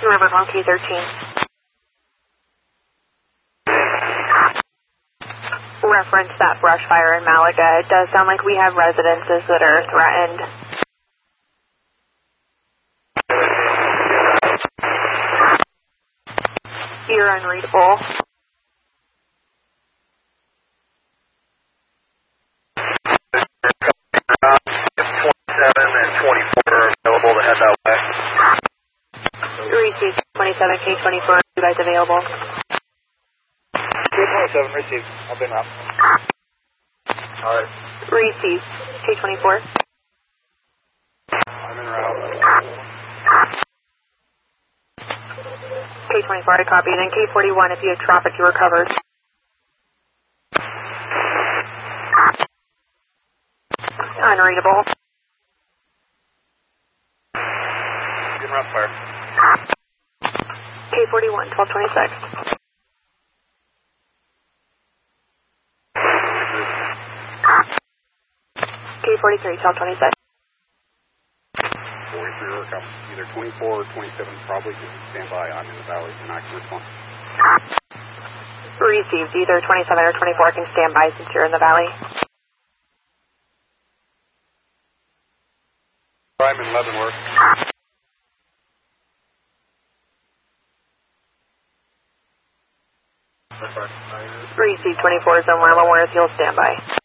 Rivercom K13. Reference that brush fire in Malaga. It does sound like we have residences that are threatened. You're unreadable. And 24 are available to head that way. Received 27, K24, you guys available? K27, received. I've been up. Alright. Received, K24. I'm en route. K24, I copied. And K41, if you have traffic, you recovered. Unreadable. Good route fire. K41, 1226. K43, 1226. 43 or come. Either 24 or 27 probably can stand by. I'm in the valley and I can respond. Received. Either 27 or 24 can stand by since you're in the valley. I'm in Leavenworth. Received. 24 is in Leavenworth. You'll stand by.